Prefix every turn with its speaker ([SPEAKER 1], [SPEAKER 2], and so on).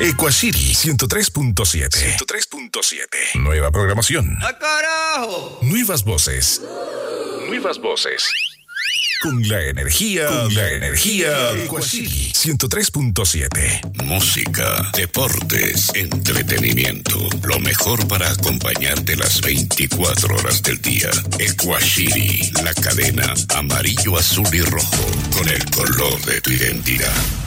[SPEAKER 1] Equashiri 103.7. 103.7. Nueva programación.
[SPEAKER 2] ¡Ah, carajo!
[SPEAKER 1] Nuevas voces. Nuevas voces. Con la energía Equashiri 103.7.
[SPEAKER 3] Música, deportes, entretenimiento. Lo mejor para acompañarte las 24 horas del día. Equashiri, la cadena amarillo, azul y rojo, con el color de tu identidad.